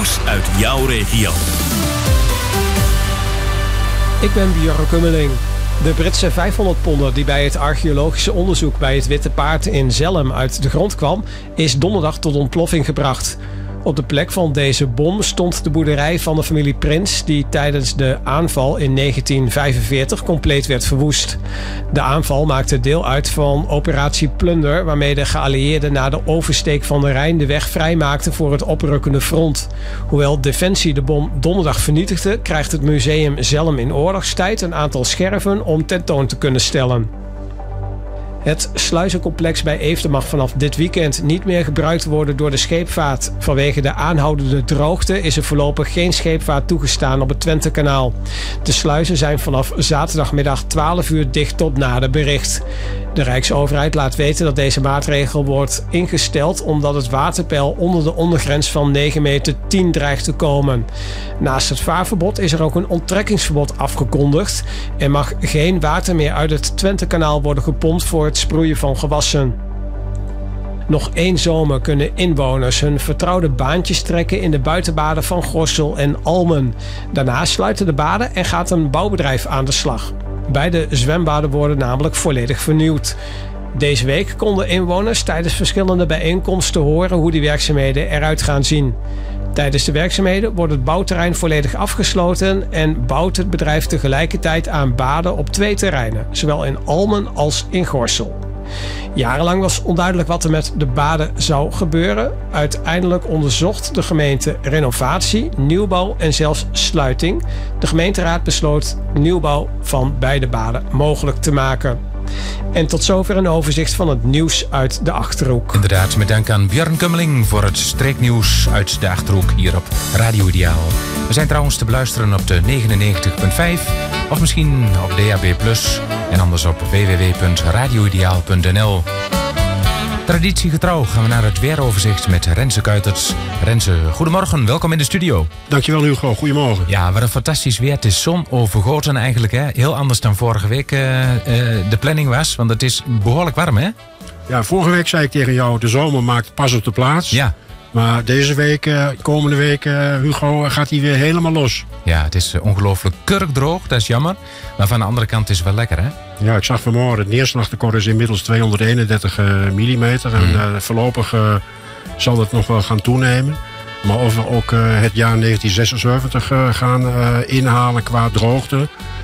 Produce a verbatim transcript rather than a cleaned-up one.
nieuws uit jouw regio. Ik ben Björn Kummeling. De Britse vijfhonderd ponder die bij het archeologische onderzoek bij het Witte Paard in Zelhem uit de grond kwam, is donderdag tot ontploffing gebracht. Op de plek van deze bom stond de boerderij van de familie Prins, die tijdens de aanval in negentien vijfenveertig compleet werd verwoest. De aanval maakte deel uit van operatie Plunder, waarmee de geallieerden na de oversteek van de Rijn de weg vrijmaakten voor het oprukkende front. Hoewel Defensie de bom donderdag vernietigde, krijgt het museum Zelhem in oorlogstijd een aantal scherven om tentoon te kunnen stellen. Het sluizencomplex bij Eefde mag vanaf dit weekend niet meer gebruikt worden door de scheepvaart. Vanwege de aanhoudende droogte is er voorlopig geen scheepvaart toegestaan op het Twentekanaal. De sluizen zijn vanaf zaterdagmiddag twaalf uur dicht tot nader bericht. De Rijksoverheid laat weten dat deze maatregel wordt ingesteld omdat het waterpeil onder de ondergrens van negen meter tien dreigt te komen. Naast het vaarverbod is er ook een onttrekkingsverbod afgekondigd. Er mag geen water meer uit het Twentekanaal worden gepompt voor het sproeien van gewassen. Nog één zomer kunnen inwoners hun vertrouwde baantjes trekken in de buitenbaden van Gorssel en Almen. Daarna sluiten de baden en gaat een bouwbedrijf aan de slag. Beide zwembaden worden namelijk volledig vernieuwd. Deze week konden inwoners tijdens verschillende bijeenkomsten horen hoe die werkzaamheden eruit gaan zien. Tijdens de werkzaamheden wordt het bouwterrein volledig afgesloten en bouwt het bedrijf tegelijkertijd aan baden op twee terreinen, zowel in Almen als in Gorssel. Jarenlang was onduidelijk wat er met de baden zou gebeuren. Uiteindelijk onderzocht de gemeente renovatie, nieuwbouw en zelfs sluiting. De gemeenteraad besloot nieuwbouw van beide baden mogelijk te maken. En tot zover een overzicht van het nieuws uit de Achterhoek. Inderdaad, met dank aan Björn Kummeling voor het streeknieuws uit de Achterhoek hier op Radio Ideaal. We zijn trouwens te beluisteren op de negenennegentig komma vijf of misschien op D A B plus en anders op w w w punt radio ideaal punt n l. Traditiegetrouw gaan we naar het weeroverzicht met Renze Kuiters. Renze, goedemorgen, welkom in de studio. Dankjewel Hugo, goedemorgen. Ja, wat een fantastisch weer. Het is zonovergoten eigenlijk, hè? Heel anders dan vorige week uh, uh, de planning was, want het is behoorlijk warm, hè? Ja, vorige week zei ik tegen jou, de zomer maakt pas op de plaats. Ja. Maar deze week, uh, komende week, uh, Hugo, gaat hij weer helemaal los. Ja, het is uh, ongelooflijk kurkdroog, dat is jammer. Maar van de andere kant is het wel lekker, hè? Ja, ik zag vanmorgen, het neerslagtekort is inmiddels tweehonderdeenendertig millimeter. En uh, voorlopig uh, zal het nog wel gaan toenemen. Maar of we ook uh, het jaar negentien zesenzeventig uh, gaan uh, inhalen qua droogte,